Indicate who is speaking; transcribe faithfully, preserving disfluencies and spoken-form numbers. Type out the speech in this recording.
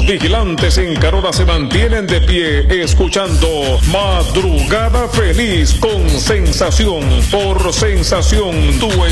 Speaker 1: Los vigilantes en Carora se mantienen de pie escuchando Madrugada Feliz con Sensación por Sensación, tu